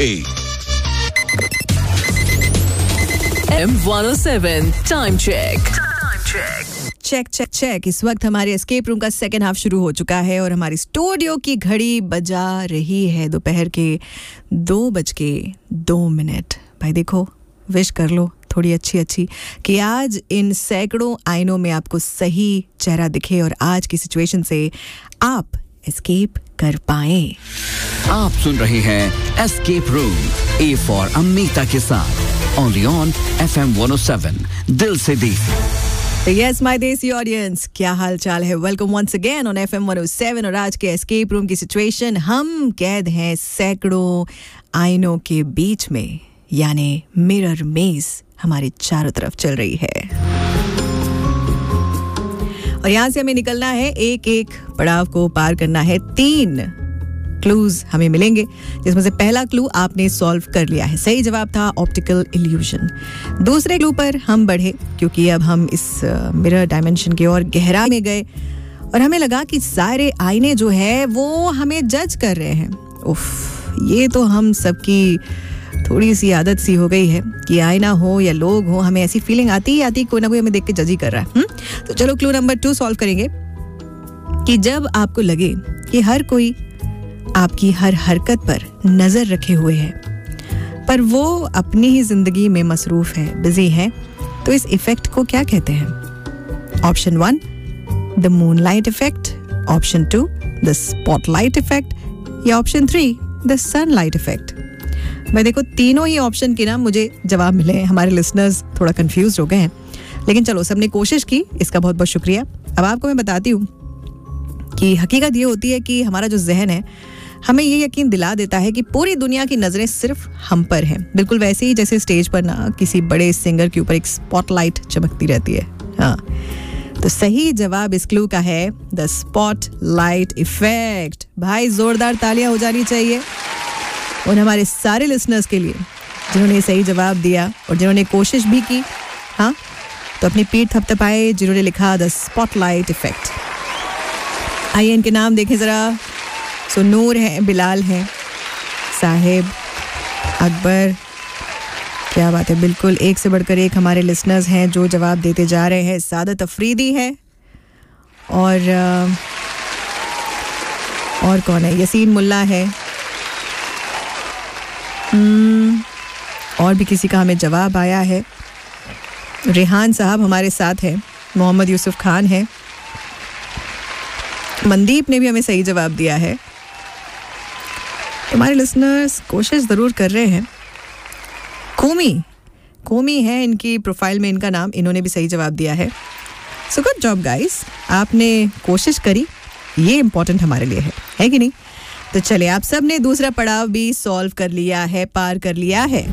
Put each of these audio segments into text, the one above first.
928. M107 time check. Check. इस वक्त हमारे एस्केप रूम का सेकेंड हाफ शुरू हो चुका है और हमारी स्टूडियो की घड़ी बजा रही है दोपहर के 2:02। भाई देखो, विश कर लो थोड़ी अच्छी कि आज इन सैकड़ों आईनों में आपको सही चेहरा दिखे और आज की सिचुएशन से आप एस्केप कर पाए। आप सुन रहे हैं escape room, A for Amita के साथ, ओनली ऑन FM 107 दिल से देसी। यस माय देसी ऑडियंस, क्या हाल चाल है? Welcome once again on FM 107। और आज के एस्केप रूम की सिचुएशन, हम कैद हैं सैकड़ों आईनों के बीच में, यानी मिरर मेज हमारे चारों तरफ चल रही है और यहाँ से हमें निकलना है, एक पड़ाव को पार करना है। 3 क्लूज हमें मिलेंगे जिसमें से पहला क्लू आपने सॉल्व कर लिया है, सही जवाब था ऑप्टिकल इल्यूजन। दूसरे क्लू पर हम बढ़े क्योंकि अब हम इस मिरर डायमेंशन की ओर गहराई में गए और हमें लगा कि सारे आईने जो है वो हमें जज कर रहे हैं। उफ, ये तो हम सबकी थोड़ी सी आदत सी हो गई है कि आईना हो या लोग हो, हमें ऐसी फीलिंग आती कोई ना कोई हमें देख के जज ही कर रहा है। तो चलो क्लू नंबर 2 सॉल्व करेंगे कि जब आपको लगे कि हर कोई आपकी हर हरकत पर नजर रखे हुए है पर वो अपनी ही जिंदगी में मसरूफ है, बिजी है, तो इस इफेक्ट को क्या कहते हैं? Option 1 the moonlight effect, option 2 the spotlight effect या ऑप्शन 3 द सनलाइट इफेक्ट। मैं देखो तीनों ही ऑप्शन के ना मुझे जवाब मिले हैं। हमारे लिसनर्स थोड़ा कंफ्यूज हो गए हैं, लेकिन चलो सबने कोशिश की, इसका बहुत बहुत शुक्रिया। अब आपको मैं बताती हूँ कि हकीकत ये होती है कि हमारा जो जहन है हमें ये यकीन दिला देता है कि पूरी दुनिया की नज़रें सिर्फ हम पर हैं, बिल्कुल वैसे ही जैसे स्टेज पर ना किसी बड़े सिंगर के ऊपर एक स्पॉटलाइट चमकती रहती है। हाँ, तो सही जवाब इस क्लू का है द स्पॉटलाइट इफेक्ट। भाई जोरदार तालियां हो जानी चाहिए और हमारे सारे लिसनर्स के लिए जिन्होंने सही जवाब दिया और जिन्होंने कोशिश भी की। हाँ, तो अपनी पीठ थपथपाए जिन्होंने लिखा द स्पॉटलाइट इफेक्ट। आइए इनके नाम देखें जरा। सो नूर है, बिलाल है, साहिब, अकबर, क्या बात है, बिल्कुल एक से बढ़कर एक हमारे लिसनर्स हैं जो जवाब देते जा रहे हैं। सादत अफरीदी है और कौन है? यसीन मुल्ला है, और भी किसी का हमें जवाब आया है। रेहान साहब हमारे साथ है, मोहम्मद यूसुफ खान है, मनदीप ने भी हमें सही जवाब दिया है। हमारे लिसनर्स कोशिश ज़रूर कर रहे हैं। कोमी है इनकी प्रोफाइल में इनका नाम, इन्होंने भी सही जवाब दिया है। सो गुड जॉब गाइस, आपने कोशिश करी, ये इम्पोर्टेंट हमारे लिए है कि नहीं? तो चले, आप सब ने दूसरा पड़ाव भी सॉल्व कर लिया है, पार कर लिया है।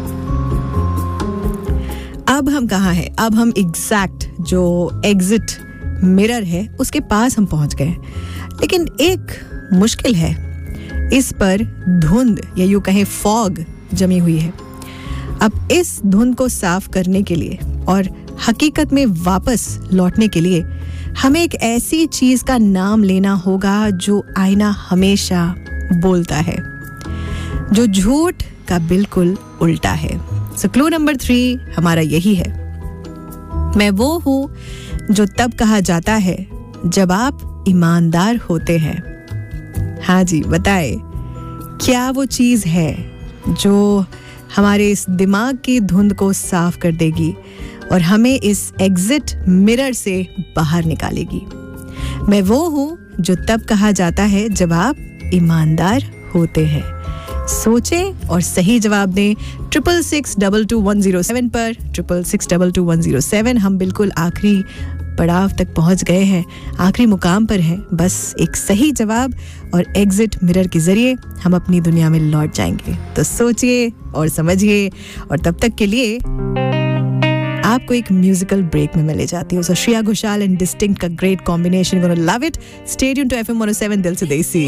अब हम कहाँ हैं? अब हम एग्जैक्ट जो एग्जिट मिरर है उसके पास हम पहुंच गए, लेकिन एक मुश्किल है, इस पर धुंध या यूं कहें फॉग जमी हुई है। अब इस धुंध को साफ करने के लिए और हकीकत में वापस लौटने के लिए हमें एक ऐसी चीज का नाम लेना होगा जो आईना हमेशा बोलता है, जो झूठ का बिल्कुल उल्टा है। सो क्लू नंबर 3 हमारा यही है, मैं वो हूं जो तब कहा जाता है जब आप ईमानदार होते हैं। हाँ जी, बताए क्या वो चीज है जो हमारे इस दिमाग की धुंध को साफ कर देगी और हमें इस एग्जिट मिरर से बाहर निकालेगी। मैं वो हूं जो तब कहा जाता है जब आप ईमानदार होते हैं। सोचें और सही जवाब दें 66622107 पर 66622107। हम बिल्कुल आखिरी पड़ाव तक पहुंच गए हैं, आखिरी मुकाम पर हैं। बस एक सही जवाब और एग्जिट मिरर के जरिए हम अपनी दुनिया में लौट जाएंगे। तो सोचिए और समझिए, और तब तक के लिए आपको एक म्यूजिकल ब्रेक में मैं ले जाती हूँ। सो श्रेया घोषाल एंड डिस्टिंक्ट का great combination, gonna love it. Stay tuned to FM 107 दिल से देसी।